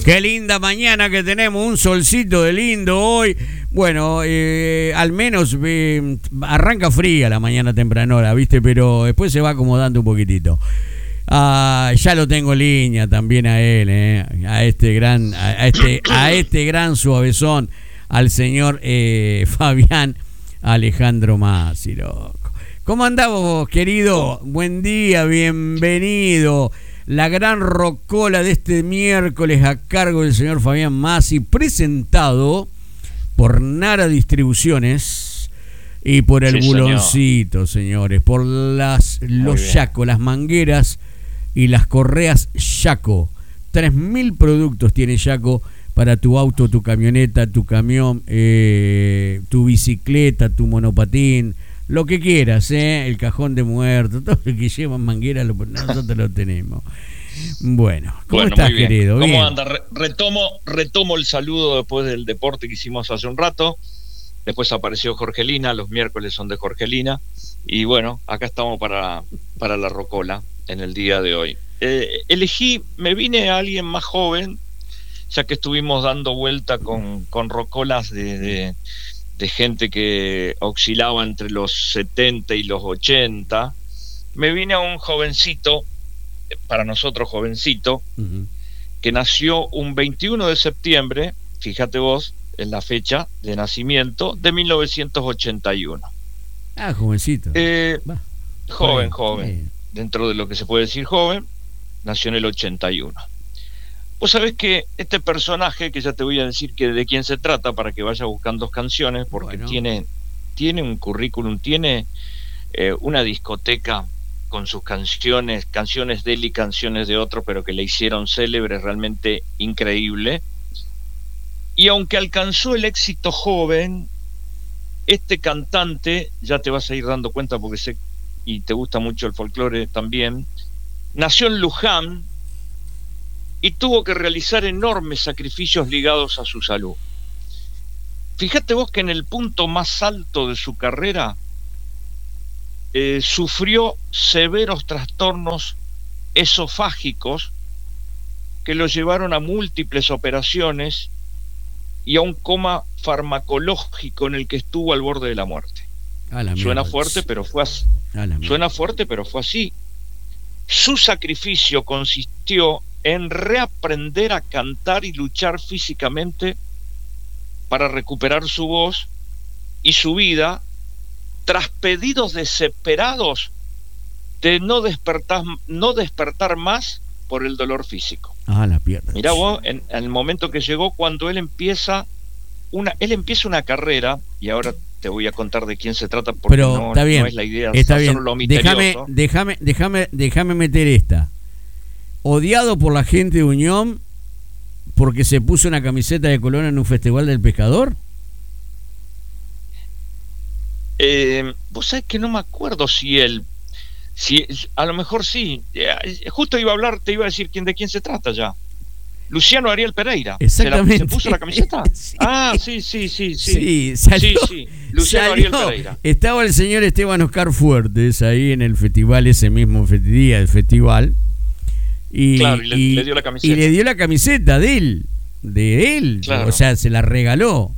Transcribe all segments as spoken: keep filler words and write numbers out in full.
Qué linda mañana que tenemos, un solcito de lindo hoy. Bueno, eh, al menos eh, arranca fría la mañana tempranora, ¿viste? Pero después se va acomodando un poquitito. Ah, ya lo tengo en línea también a él, eh, a este gran, a este, a este gran suavezón, al señor eh, Fabián Alejandro Masi, loco. ¿Cómo andamos, querido? Buen día, bienvenido. La gran rocola de este miércoles a cargo del señor Fabián Masi, presentado por Nara Distribuciones y por el sí, buloncito, señor. señores, por las los Yaco, las mangueras y las correas Yaco. Tres mil productos tiene Yaco para tu auto, tu camioneta, tu camión, eh, tu bicicleta, tu monopatín, lo que quieras, ¿eh? El cajón de muerto, todo lo que lleva manguera, lo, nosotros lo tenemos. Bueno, ¿cómo bueno, estás, querido? ¿Cómo ¿Bien? anda? Re- retomo, retomo el saludo después del deporte que hicimos hace un rato. Después apareció Jorgelina, los miércoles son de Jorgelina. Y bueno, acá estamos para, para la rocola en el día de hoy. Eh, elegí, me vine a alguien más joven, ya que estuvimos dando vuelta con, con rocolas de... de de gente que oscilaba entre los setenta y los ochenta, me vine a un jovencito, para nosotros jovencito, uh-huh. que nació un veintiuno de septiembre, fíjate vos, en la fecha de nacimiento, de mil novecientos ochenta y uno. Ah, jovencito. Eh, Va. Joven, Bien. joven. Bien. Dentro de lo que se puede decir joven, nació en el ochenta y uno. Vos sabés que este personaje, que ya te voy a decir que de quién se trata para que vayas buscando canciones, porque bueno. tiene, tiene un currículum, tiene eh, una discoteca con sus canciones, canciones de él y canciones de otro, pero que le hicieron célebre, realmente increíble. Y aunque alcanzó el éxito joven, este cantante, ya te vas a ir dando cuenta porque sé y te gusta mucho el folclore también, nació en Luján, y tuvo que realizar enormes sacrificios ligados a su salud. Fíjate vos que en el punto más alto de su carrera eh, sufrió severos trastornos esofágicos que lo llevaron a múltiples operaciones y a un coma farmacológico en el que estuvo al borde de la muerte. A la Suena mierda. fuerte, pero fue así. A la Suena fuerte, pero fue así. Su sacrificio consistió en reaprender a cantar y luchar físicamente para recuperar su voz y su vida tras pedidos desesperados de no despertar, no despertar más por el dolor físico. Ah, la pierna. Mirá vos, en, en el momento que llegó, cuando él empieza una, él empieza una carrera, y ahora te voy a contar de quién se trata porque Pero no, está bien, no es la idea está bien. hacerlo Déjame, déjame, déjame, déjame meter esta. Odiado por la gente de Unión porque se puso una camiseta de Colón en un festival del pescador. Eh, vos sabés que no me acuerdo si él, si a lo mejor sí. Justo iba a hablar, te iba a decir quién de quién se trata ya. Luciano Ariel Pereira. Exactamente. ¿Se, la, ¿se puso la camiseta? Sí. Ah, sí, sí, sí, sí. Sí, salió, sí, sí. Luciano salió, Ariel Pereira. Estaba el señor Esteban Oscar Fuertes ahí en el festival, ese mismo día del festival. Y, claro, y, le, y le dio la camiseta. Y le dio la camiseta de él, de él, claro. O sea, se la regaló.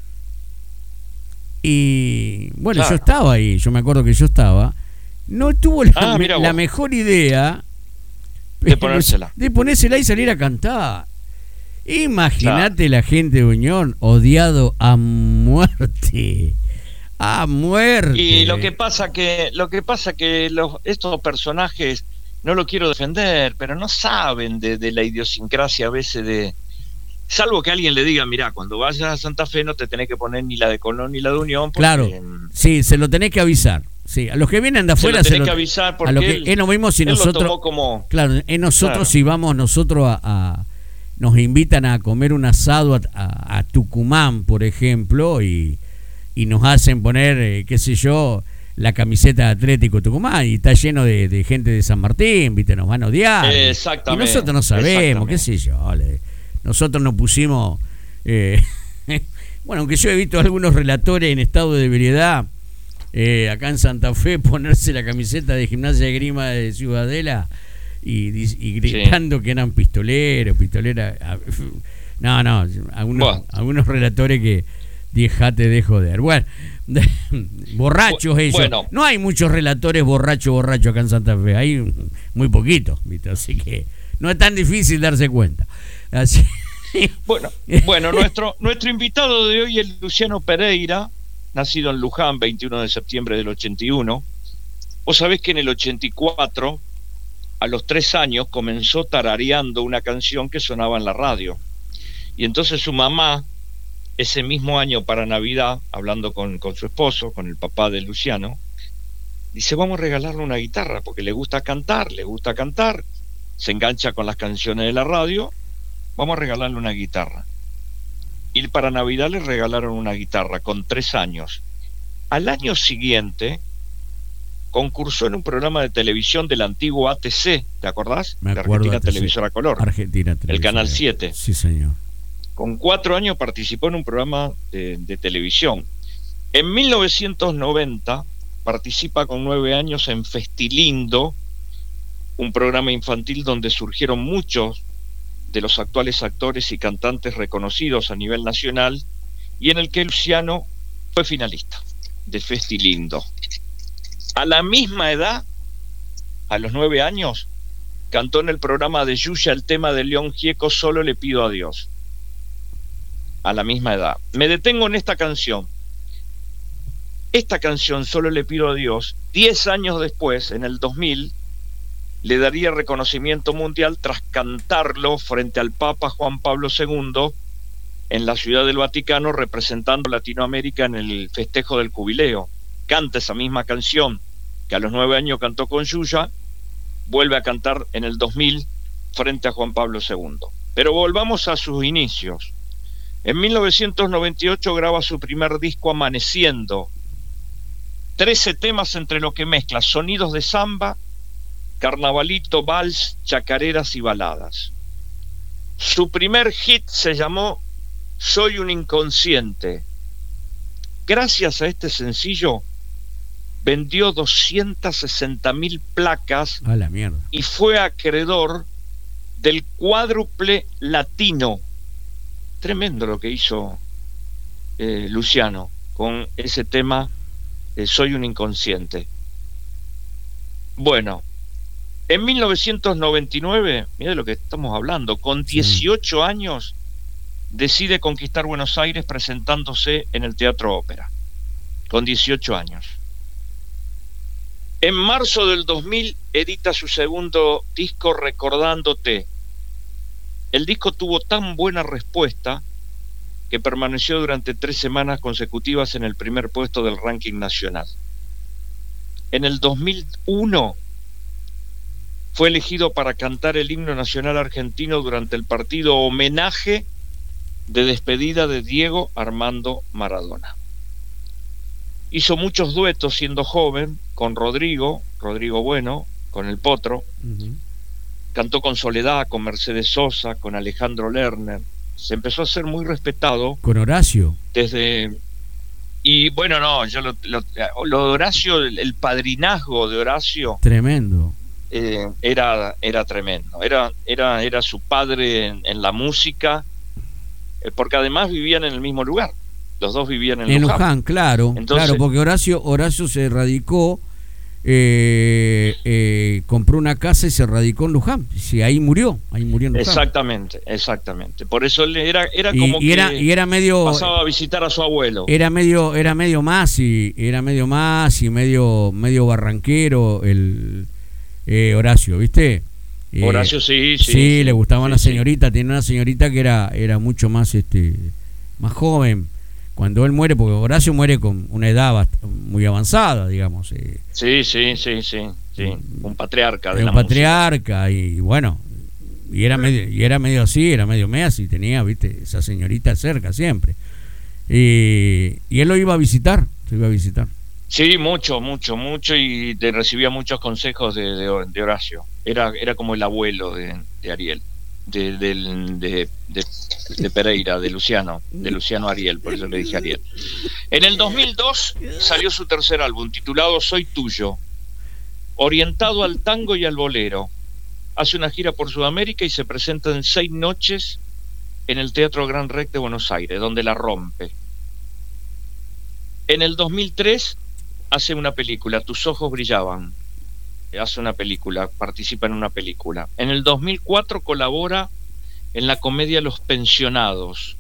Y bueno, claro. Yo estaba ahí, yo me acuerdo que yo estaba. No tuvo la, ah, me, la mejor idea de ponérsela. De ponérsela y salir a cantar. Imagínate, claro. La gente de Unión odiado a muerte. A muerte. Y lo que pasa que, lo que pasa que los, estos personajes, no lo quiero defender, pero no saben de, de la idiosincrasia a veces de... Salvo que alguien le diga, mirá, cuando vayas a Santa Fe no te tenés que poner ni la de Colón ni la de Unión. Porque, claro, sí, se lo tenés que avisar. Sí, a los que vienen de afuera se lo tenés se lo, que avisar porque a lo que, él, es lo mismo si él nosotros... lo tomó como... Claro, es nosotros claro. Si vamos nosotros a, a... Nos invitan a comer un asado a, a, a Tucumán, por ejemplo, y, y nos hacen poner, eh, qué sé yo... la camiseta de Atlético Tucumán y está lleno de, de gente de San Martín, viste, nos van a odiar. Exactamente. Y nosotros no sabemos, qué sé yo. Le, nosotros nos pusimos, eh, bueno, aunque yo he visto algunos relatores en estado de ebriedad, eh, acá en Santa Fe, ponerse la camiseta de Gimnasia de Grima de Ciudadela, y, y gritando sí. que eran pistoleros, pistoleras. No, no, algunos, bueno. algunos relatores que dejate de joder. Bueno, borrachos ellos. Bueno. No hay muchos relatores borrachos, borrachos acá en Santa Fe. Hay muy poquitos, ¿viste? Así que no es tan difícil darse cuenta. Así. Bueno, bueno, nuestro, nuestro invitado de hoy es Luciano Pereira, nacido en Luján, veintiuno de septiembre del ochenta y uno. Vos sabés que en el ochenta y cuatro, a los tres años, comenzó tarareando una canción que sonaba en la radio. Y entonces su mamá, ese mismo año para Navidad, hablando con, con su esposo, con el papá de Luciano, dice, vamos a regalarle una guitarra, porque le gusta cantar, le gusta cantar, se engancha con las canciones de la radio, vamos a regalarle una guitarra. Y para Navidad le regalaron una guitarra con tres años. Al año siguiente concursó en un programa de televisión del antiguo A T C, ¿te acordás? Me acuerdo, de Argentina A T C. Televisora Color. Argentina Televisora. El Canal siete. Sí, señor. Con cuatro años participó en un programa de, de televisión. En mil novecientos noventa participa con nueve años en Festilindo, un programa infantil donde surgieron muchos de los actuales actores y cantantes reconocidos a nivel nacional, y en el que Luciano fue finalista de Festilindo. A la misma edad, a los nueve años, cantó en el programa de Yuya el tema de León Gieco, Solo le pido a Dios. A la misma edad. Me detengo en esta canción. Esta canción, Solo le pido a Dios, diez años después, en el dos mil, le daría reconocimiento mundial tras cantarlo frente al Papa Juan Pablo segundo en la Ciudad del Vaticano, representando a Latinoamérica en el festejo del jubileo. Canta esa misma canción que a los nueve años cantó con Yuya, vuelve a cantar en el dos mil frente a Juan Pablo segundo. Pero volvamos a sus inicios. En mil novecientos noventa y ocho graba su primer disco, Amaneciendo. Trece temas entre lo que mezcla sonidos de samba, carnavalito, vals, chacareras y baladas. Su primer hit se llamó Soy un inconsciente. Gracias a este sencillo vendió doscientas sesenta mil placas a la mierda. Y fue acreedor del cuádruple latino. Tremendo lo que hizo eh, Luciano con ese tema eh, Soy un inconsciente. Bueno, en mil novecientos noventa y nueve, mira de lo que estamos hablando, con dieciocho sí. años decide conquistar Buenos Aires presentándose en el Teatro Ópera, con dieciocho años. En marzo del dos mil edita su segundo disco, Recordándote. El disco tuvo tan buena respuesta que permaneció durante tres semanas consecutivas en el primer puesto del ranking nacional. En el dos mil uno fue elegido para cantar el himno nacional argentino durante el partido homenaje de despedida de Diego Armando Maradona. Hizo muchos duetos siendo joven con Rodrigo, Rodrigo Bueno, con El Potro. Uh-huh. Cantó con Soledad, con Mercedes Sosa, con Alejandro Lerner. Se empezó a ser muy respetado. Con Horacio. Desde... Y bueno, no, yo lo, lo, lo de Horacio, el, el padrinazgo de Horacio. Tremendo. Eh, era, era tremendo. Era, era, era su padre en, en la música, eh, porque además vivían en el mismo lugar. Los dos vivían en, en Luján. Luján, claro. Entonces, claro, porque Horacio, Horacio se radicó, eh, eh, compró una casa y se radicó en Luján. Sí, ahí murió, ahí murió en Luján. Exactamente, exactamente. Por eso él era, era y, como y era, que y era medio, pasaba a visitar a su abuelo. Era medio, era medio más y era medio más y medio, medio barranquero el eh, Horacio, ¿viste? Eh, Horacio sí, sí. Sí, sí le gustaban sí, las sí. señoritas. Tenía una señorita que era, era mucho más, este, más joven. Cuando él muere, porque Horacio muere con una edad muy avanzada, digamos. Eh. Sí, sí, sí, sí, sí. Un patriarca de un la patriarca música. Y bueno, y era medio, y era medio así, era medio meas y tenía, viste, esa señorita cerca siempre. Y, y él lo iba a visitar, lo iba a visitar. Sí, mucho, mucho, mucho, y te recibía muchos consejos de, de, de Horacio. Era, era como el abuelo de, de Ariel. De, de, de, de, de Pereira, de Luciano, de Luciano Ariel, por eso le dije Ariel. En el dos mil dos salió su tercer álbum, titulado Soy Tuyo, orientado al tango y al bolero. hace una gira por Sudamérica y se presenta en seis noches en el Teatro Gran Rex de Buenos Aires, donde la rompe. En el dos mil tres hace una película, Tus ojos brillaban. Hace una película, participa en una película. En el dos mil cuatro colabora en la comedia Los Pensionados.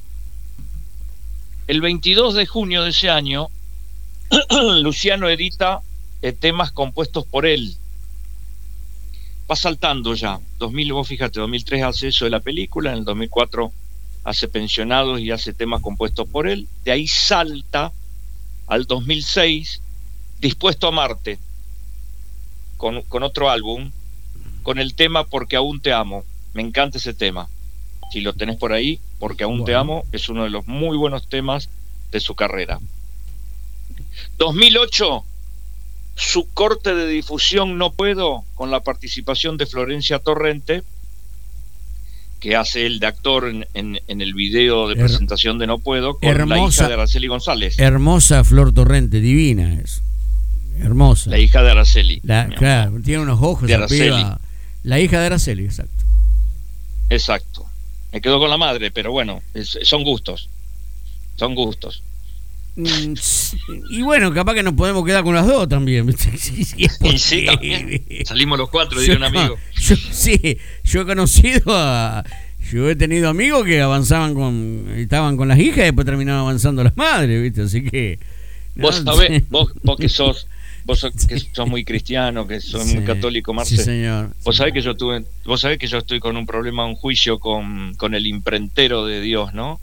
El veintidós de junio de ese año, Luciano edita eh, temas compuestos por él. Va saltando ya. dos mil, vos fíjate, dos mil tres hace eso de la película, en el dos mil cuatro hace Pensionados y hace temas compuestos por él. De ahí salta al dos mil seis, Dispuesto a amarte, con, con otro álbum, con el tema Porque aún te amo. Me encanta ese tema. Si lo tenés por ahí, Porque aún bueno. te amo, es uno de los muy buenos temas de su carrera. dos mil ocho, su corte de difusión No Puedo, con la participación de Florencia Torrente, que hace el de actor en, en, en el video de presentación de No Puedo, con hermosa, la hija de Araceli González. Hermosa Flor Torrente, divina es. Hermosa. La hija de Araceli. La, claro, tiene unos ojos de Araceli. La hija de Araceli, exacto. Exacto. Me quedo con la madre, pero bueno, es, son gustos. Son gustos. Mm, y bueno, capaz que nos podemos quedar con las dos también. Sí, sí, y sí, también. Salimos los cuatro, diría un amigo. Yo, sí, yo he conocido a... Yo he tenido amigos que avanzaban con... Estaban con las hijas y después terminaban avanzando las madres, ¿viste? Así que... No, vos sabés, vos, vos que sos... Vos sos, que sos muy cristiano, que sos sí, muy católico, Marce. Sí, señor. Vos sabés que yo tuve, vos sabés que yo estoy con un problema, un juicio con, con el imprentero de Dios, ¿no?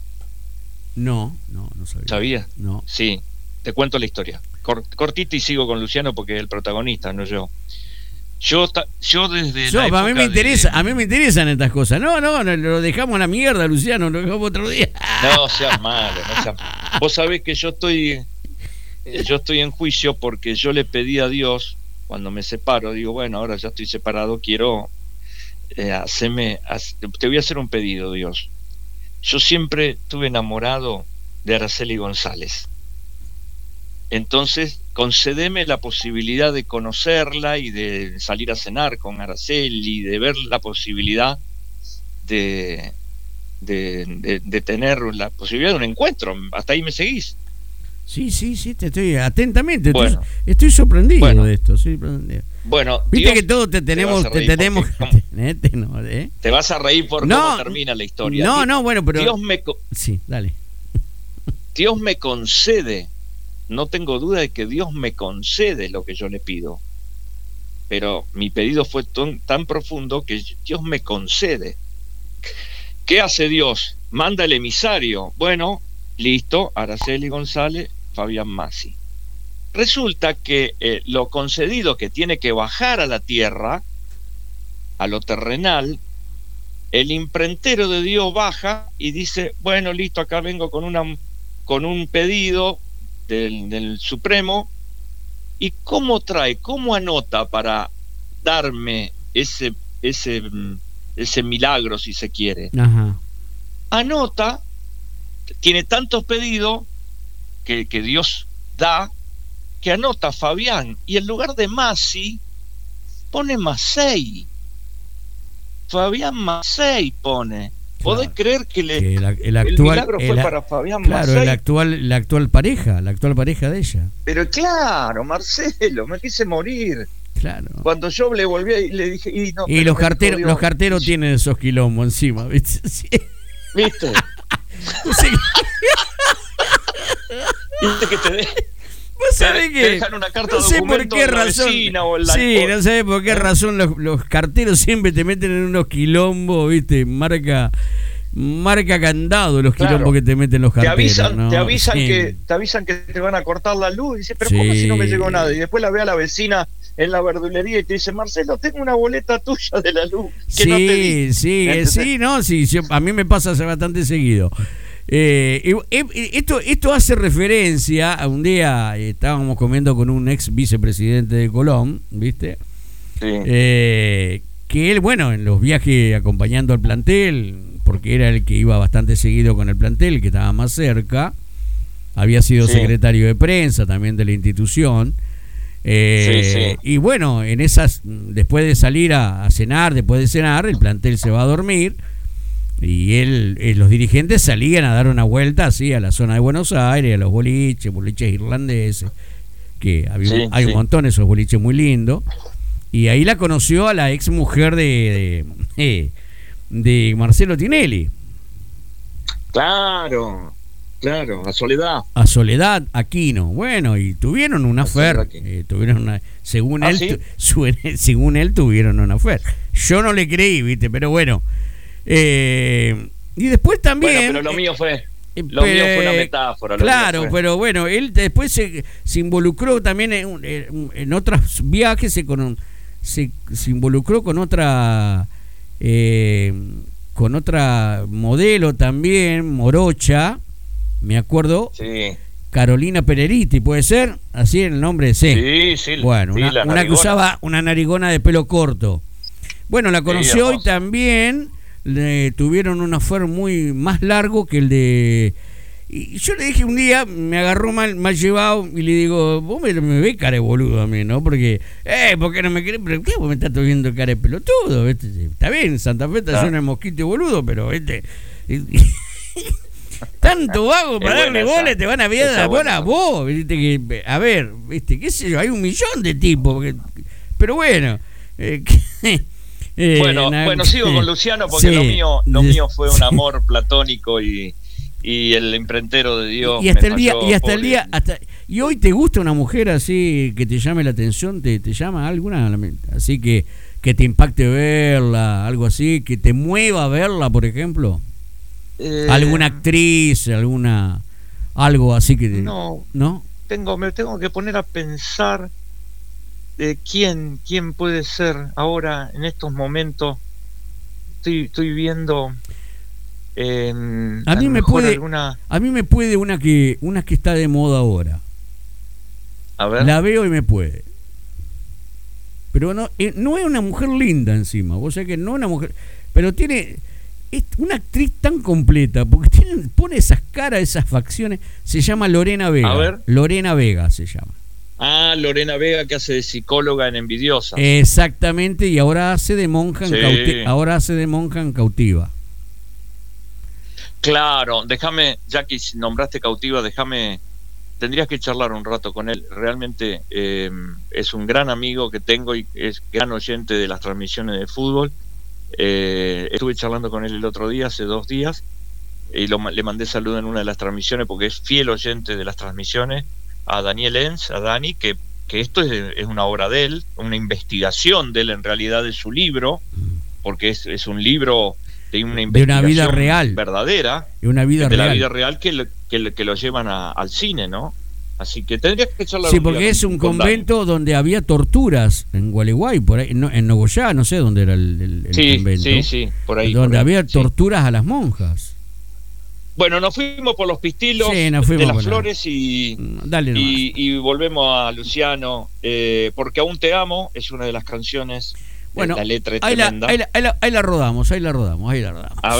No, no, no sabía. ¿Sabías? No. Sí, te cuento la historia. Cortita y sigo con Luciano porque es el protagonista, no yo. Yo, yo desde yo, la a mí me interesa, de... a mí me interesan estas cosas. No, no, no, lo dejamos a la mierda, Luciano, lo dejamos otro día. No seas malo, no seas malo. Vos sabés que yo estoy... Yo estoy en juicio porque yo le pedí a Dios, cuando me separo, digo, bueno, ahora ya estoy separado, quiero eh, hacerme, te voy a hacer un pedido, Dios. Yo siempre estuve enamorado de Araceli González. Entonces, concédeme la posibilidad de conocerla y de salir a cenar con Araceli, de ver la posibilidad de, de, de, de tener la posibilidad de un encuentro. Hasta ahí me seguís. Sí, sí, sí, te estoy atentamente, bueno, estoy, estoy sorprendido bueno, de esto, sí, sorprendido. Bueno, viste Dios, que todos te tenemos, te, te tenemos, porque, ¿eh? Te, no, ¿eh? te vas a reír por no, cómo termina la historia. No, no, bueno, pero Dios me, sí, dale. Dios me concede, no tengo duda de que Dios me concede lo que yo le pido. Pero mi pedido fue tan, tan profundo que Dios me concede. ¿Qué hace Dios? Manda el emisario. Bueno, listo, Araceli González, Fabián Massi. Resulta que eh, lo concedido, que tiene que bajar a la tierra, a lo terrenal, el imprentero de Dios baja y dice, bueno, listo, acá vengo con una con un pedido del, del Supremo. ¿Y cómo trae, cómo anota para darme ese ese ese milagro, si se quiere? Ajá. Anota, tiene tantos pedidos que, que Dios da, que anota Fabián, y en lugar de Massi pone Massey. Fabián Massey pone. Claro, ¿Podés creer que, le, que el, el, actual, el milagro fue el, para Fabián claro, Massey? La actual, la actual pareja, la actual pareja de ella. Pero claro, Marcelo, me quise morir. Claro. Cuando yo le volví y le dije, y, no, y los carteros, los carteros tienen esos quilombos encima, ¿viste? Sí. ¿Viste? Sí. ¿Viste que te de... ¿Vos sabés que dejan una carta no sé por qué razón? O la... Sí, no sé por qué razón los, los carteros siempre te meten en unos quilombos, ¿viste? Marca marca candado los quilombos, claro, que te meten los carteros. Te avisan, ¿no? te avisan sí. que te avisan que te van a cortar la luz y dices, pero sí. ¿cómo si no me llegó nada? Y después la ve a la vecina en la verdulería y te dice, Marcelo, tengo una boleta tuya de la luz que sí, no te di. Sí, ¿entendés? sí, no, sí, sí, a mí me pasa hace bastante seguido. Eh, esto, esto hace referencia a un día, eh, estábamos comiendo con un ex vicepresidente de Colón, ¿viste? Sí. Eh, que él, bueno, en los viajes acompañando al plantel, porque era el que iba bastante seguido con el plantel, que estaba más cerca, había sido sí. secretario de prensa también de la institución, Eh, sí, sí. Y bueno, en esas, después de salir a, a cenar, después de cenar, el plantel se va a dormir y él, eh, los dirigentes salían a dar una vuelta así a la zona de Buenos Aires, a los boliches, boliches irlandeses, que había, Sí, hay sí. un montón de esos boliches muy lindos. Y ahí la conoció a la ex mujer de, de, eh, de Marcelo Tinelli, Claro, claro, a Soledad. a Soledad Aquino. Bueno, y tuvieron una A affair, Soledad Aquino. eh, tuvieron una, según ¿Ah, él, sí? tu- su- según él tuvieron una affair. Yo no le creí, viste, pero bueno. Eh, y después también. Bueno, pero lo mío fue, eh, lo mío fue una eh, metáfora. lo Claro, mío fue- pero bueno, él después se, se involucró también en, un- en, en otros viajes, se, con, se, se involucró con otra eh, con otra modelo también, morocha, me acuerdo, Sí, Carolina Pereriti, ¿puede ser? Así el nombre, sí. sí, sí. Bueno, sí, una, la una que narigona. usaba una narigona de pelo corto. Bueno, la conoció y hermosa. también le tuvieron un affair muy más largo que el de... Y yo le dije un día, me agarró mal, mal llevado y le digo, vos me, me ves cara de boludo a mí, ¿no? Porque, eh, ¿por qué no me querés? ¿Pero qué vos me estás viendo cara de pelotudo? ¿Viste? Está bien, Santa Fe está Ah. lleno de mosquito y boludo, pero este... Tanto vago para Es darle buena bola, esa. te van a ver Esa la es buena bola a esa. vos, ¿viste? Que, a ver, ¿viste? ¿Qué sé yo? Hay un millón de tipos, porque- pero bueno... eh, eh, Bueno, na- bueno, sigo con Luciano porque sí. lo mío, lo mío fue un amor platónico y, y el imprentero de Dios. y hasta me el día falló, y hasta el pobre. día hasta y hoy te gusta una mujer así que te llame la atención, te, te llama alguna a la mente? Así que que te impacte verla, algo así, que te mueva a verla, por ejemplo, Eh, alguna actriz, alguna algo así que te- No, ¿no? tengo, me tengo que poner a pensar de quién, quién puede ser ahora en estos momentos. Estoy, estoy viendo. eh, A mí lo me mejor puede- alguna. A mí me puede una que una que está de moda ahora. A ver. La veo y me puede. Pero no, eh, no es una mujer linda encima. Vos sabés que no es una mujer. Pero tiene. Es una actriz tan completa. Porque tiene, pone esas caras, esas facciones. Se llama Lorena Vega. A ver. Lorena Vega se llama. Ah, Lorena Vega, que hace de psicóloga en Envidiosa. Exactamente. Y ahora hace de monja en Sí. cauti- ahora hace de monja en cautiva. Claro, déjame, ya que nombraste cautiva, déjame, tendrías que charlar un rato con él. Realmente eh, es un gran amigo que tengo y es gran oyente de las transmisiones de fútbol. Eh, estuve charlando con él el otro día, hace dos días, y lo, le mandé saludo en una de las transmisiones porque es fiel oyente de las transmisiones, a Daniel Enz, a Dani, que, que esto es, es una obra de él, una investigación de él en realidad de su libro, porque es, es un libro de una De investigación una vida real. verdadera, Es una vida de real. la vida real que, lo- que, lo- que lo llevan a- al cine, ¿no? Así que tendrías que charlar Sí, un día porque con- es un con convento donde había torturas en Gualeguay, por ahí, no, en Nogoyá, no sé dónde era el, el- el Dani. Sí, convento. sí, sí, por ahí. Donde por ahí, había sí. torturas a las monjas. Bueno, nos fuimos por los pistilos Sí, nos fuimos de las por la- flores y, Dale nomás. y, y volvemos a Luciano, eh, porque aún te amo, es una de las canciones, Bueno, la letra es ahí la, tremenda. ahí, la, ahí, la, ahí la rodamos, ahí la rodamos, ahí la rodamos. A